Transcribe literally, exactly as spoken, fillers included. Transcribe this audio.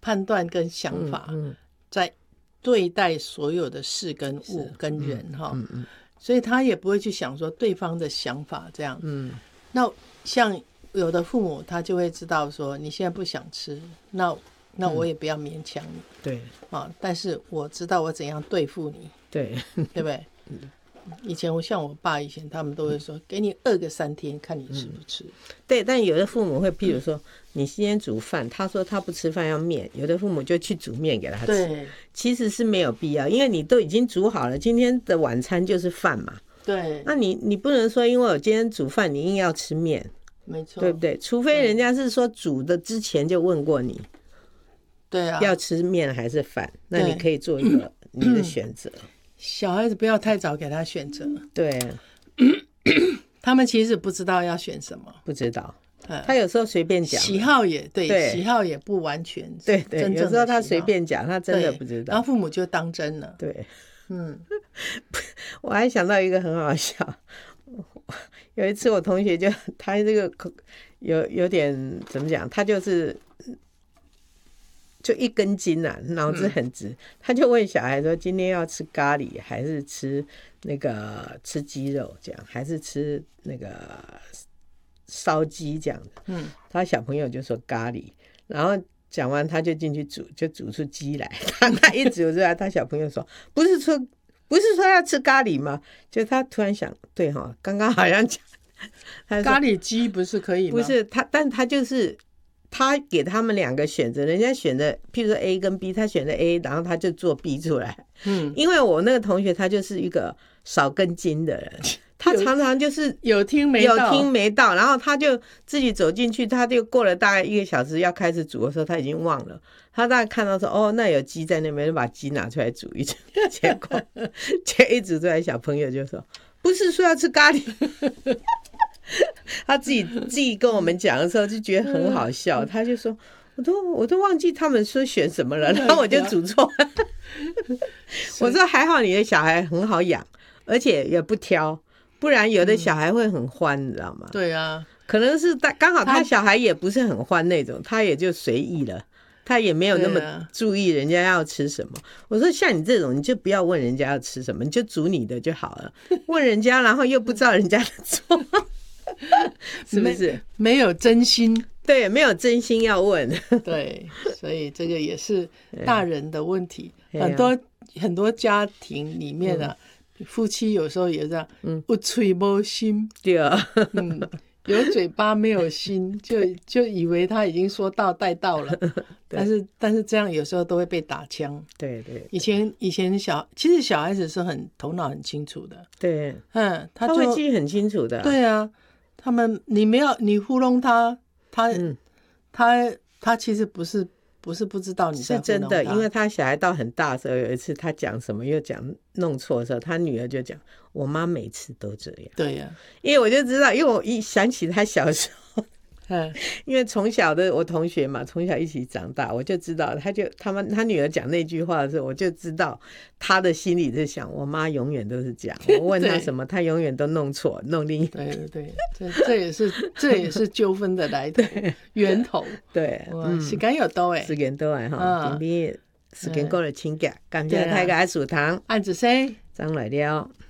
判断跟想法，嗯嗯，在对待所有的事跟物跟人哈，嗯嗯，所以他也不会去想说对方的想法这样。嗯，那像有的父母他就会知道说你现在不想吃，那那我也不要勉强你，嗯，对啊，但是我知道我怎样对付你，对对不对？嗯，以前我像我爸以前他们都会说给你饿个三天看你吃不吃，嗯， 对，但有的父母会譬如说，嗯，你今天煮饭，他说他不吃饭要面，有的父母就去煮面给他吃，对，其实是没有必要，因为你都已经煮好了，今天的晚餐就是饭嘛，对，那你你不能说因为我今天煮饭你硬要吃面，没错，对不对？除非人家是说煮的之前就问过你，对啊，要吃面还是饭，那你可以做一个你的选择。 小孩子不要太早给他选择， 对， 他们其实不知道要选什么， 不知道，他有时候随便讲， 喜好也 对, 对，喜好也不完全， 对对，有时候他随便讲，他真的不知道， 然后父母就当真了， 对，嗯，我还想到一个很好笑，有一次我同学就他这个有有点怎么讲，他就是就一根筋啊，脑子很直，嗯，他就问小孩说今天要吃咖喱还是吃那个吃鸡肉这样，还是吃那个烧鸡这样的，嗯，他小朋友就说咖喱，然后讲完他就进去煮，就煮出鸡来，他他一煮出来，他小朋友说不是说不是说要吃咖喱吗？就他突然想，对哈，刚刚好像讲咖喱鸡不是可以吗？ 不是他，但他就是他给他们两个选择，人家选择譬如说 A 跟 B， 他选择 A， 然后他就做 B 出来。嗯，因为我那个同学他就是一个少根筋的人，他常常就是有听没到， 有听没到，然后他就自己走进去，他就过了大概一个小时要开始煮的时候，他已经忘了。他大概看到说哦，那有鸡在那边，就把鸡拿出来煮一煮，结果结一煮出来，小朋友就说不是说要吃咖喱。他自己自己跟我们讲的时候就觉得很好笑，他就说我都我都忘记他们说选什么了，然后我就煮错了。我说还好你的小孩很好养，而且也不挑，不然有的小孩会很欢，你知道吗？ 对啊， 可能是刚好他小孩也不是很欢那种，他也就随意了，他也没有那么注意人家要吃什么。我说像你这种，你就不要问人家要吃什么，你就煮你的就好了。问人家，然后又不知道人家的做。是不是没, 没有真心？ 对，没有真心要问。 对，所以这个也是大人的问题。很多很多家庭里面啊，嗯，夫妻有时候也这样，嗯，有嘴没心， 对啊， 嗯，有嘴巴没有心，就就以为他已经说到带到了，但是但是这样有时候都会被打枪。 对 对, 对， 以前以前小其实小孩子是很头脑很清楚的， 对， 嗯， 他, 他会记很清楚的， 对啊。他们，你没有你糊弄他，他、嗯、他他其实不是不是不知道你在糊弄他， 是真的，因为他小孩到很大的时候，有一次他讲什么又讲弄错的时候，他女儿就讲，我妈每次都这样。 对呀、啊， 因为我就知道，因为我一想起他小时候。因为从小的我同学嘛，从小一起长大，我就知道他就他们他女儿讲那句话的时候，我就知道他的心里在想，我妈永远都是这样，我问他什么他永远都弄错弄另一对对对，这这也是这也是纠纷的来头源头。 对， 嗯，时间又到诶， 时间到诶哈，今天时间过了请假，感谢大家收听， 按子生张来了。